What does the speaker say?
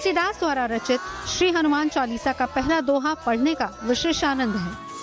तुलसीदास द्वारा रचित श्री हनुमान चालीसा का पहला दोहा पढ़ने का विशेष आनंद है।